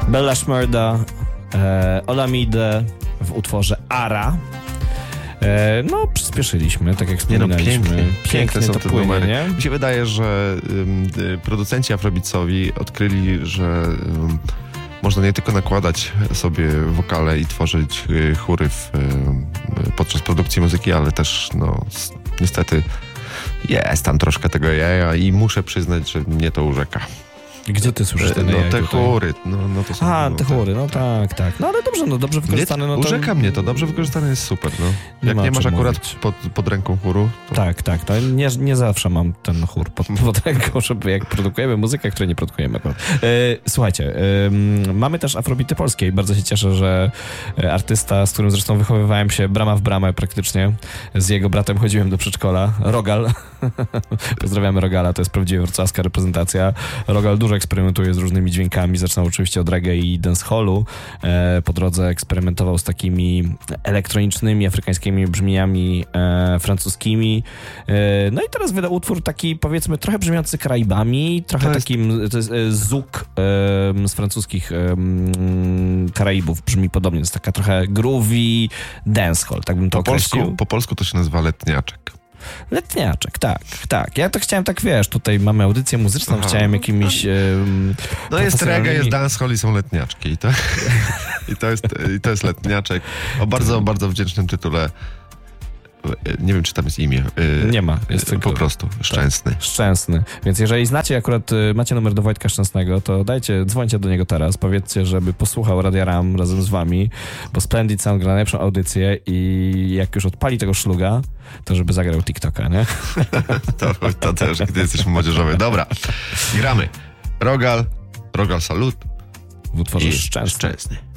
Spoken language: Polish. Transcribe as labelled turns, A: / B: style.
A: Bella Szmorda, Olamide w utworze Ara. No, przyspieszyliśmy, tak jak wspominaliśmy.
B: Piękne są te numery.
A: Nie?
B: Mi się wydaje, że producenci afrobeatsowi odkryli, że można nie tylko nakładać sobie wokale i tworzyć chóry podczas produkcji muzyki, ale też niestety jest tam troszkę tego jaja i muszę przyznać, że mnie to urzeka.
A: Gdzie ty słyszysz ten jaj
B: te
A: tutaj?
B: chóry. To są,
A: te chóry, no tak. No ale dobrze wykorzystane. No to...
B: Urzeka mnie to, dobrze wykorzystane jest super. No. Jak nie masz akurat pod ręką chóru. To...
A: Tak. To nie zawsze mam ten chór pod ręką, żeby jak produkujemy muzykę, której nie produkujemy. Słuchajcie, mamy też afrobeaty polskie i bardzo się cieszę, że artysta, z którym zresztą wychowywałem się brama w bramę praktycznie, z jego bratem chodziłem do przedszkola, Rogal. Pozdrawiamy Rogala, to jest prawdziwie wrocławska reprezentacja. Rogal dużo eksperymentuje z różnymi dźwiękami, zaczynał oczywiście od reggae i dancehallu. Po drodze eksperymentował z takimi elektronicznymi, afrykańskimi brzmieniami francuskimi. No i teraz wydał utwór taki, powiedzmy, trochę brzmiący Karaibami, trochę takim, to jest zouk z francuskich Karaibów, brzmi podobnie. To jest taka trochę groovy dancehall, tak bym to określił.
B: Po polsku to się nazywa letniaczek.
A: Letniaczek, tak. Ja to chciałem tutaj mamy audycję muzyczną, chciałem jakimiś...
B: jest reggae, jest dancehall i są letniaczki. I to jest letniaczek o bardzo, bardzo wdzięcznym tytule. Nie wiem, czy tam jest imię.
A: Nie ma. Jest tylko,
B: po prostu Szczęsny.
A: Tak, Szczęsny. Więc jeżeli macie numer do Wojtka Szczęsnego, to dzwońcie do niego teraz, powiedzcie, żeby posłuchał Radia Ram razem z wami, bo Splendid Sound gra najlepszą audycję i jak już odpali tego szluga, to żeby zagrał TikToka, nie?
B: to też, gdy jesteśmy młodzieżowi. Dobra, gramy. Rogal Salut
A: w utworze Szczęsny.